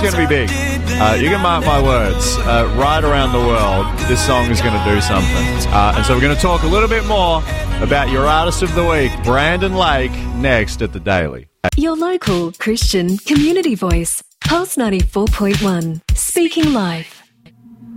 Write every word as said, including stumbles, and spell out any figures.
going to be big. Uh, you can mark my words. Uh, right around the world, this song is going to do something. Uh, and so we're going to talk a little bit more about your Artist of the Week, Brandon Lake, next at The Daily. Your local Christian community voice, Pulse ninety-four point one, speaking live.